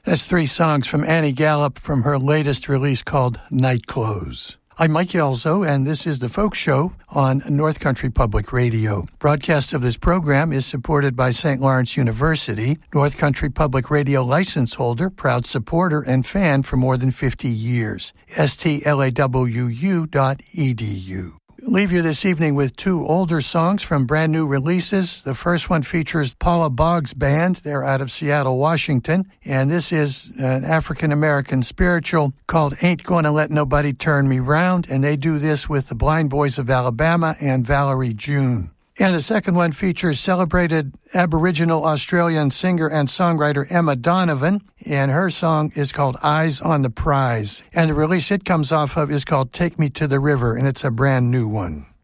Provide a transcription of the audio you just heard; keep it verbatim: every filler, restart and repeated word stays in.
That's three songs from Annie Gallup from her latest release called Night Clothes. I'm Mike Yelzo, and this is The Folk Show on North Country Public Radio. Broadcast of this program is supported by Saint Lawrence University, North Country Public Radio license holder, proud supporter, and fan for more than fifty years. S T L A W U dot E D U. Leave you this evening with two older songs from brand new releases. The first one features Paula Boggs Band. They're out of Seattle, Washington. And this is an African-American spiritual called Ain't Gonna Let Nobody Turn Me Round. And they do this with the Blind Boys of Alabama and Valerie June. And the second one features celebrated Aboriginal Australian singer and songwriter Emma Donovan, and her song is called Eyes on the Prize. And the release it comes off of is called Take Me to the River, and it's a brand new one.